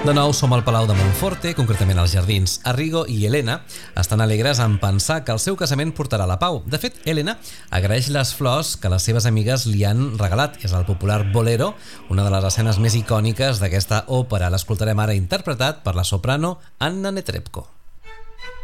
De nou som al Palau de Monforte, concretament als Jardins. Arrigo i Elena estan alegres en pensar que el seu casament portarà la pau. De fet, Elena agraeix les flors que les seves amigues li han regalat. És el popular Bolero, una de les escenes més icòniques d'aquesta òpera. L'escoltarem ara interpretat per la soprano Anna Netrebko.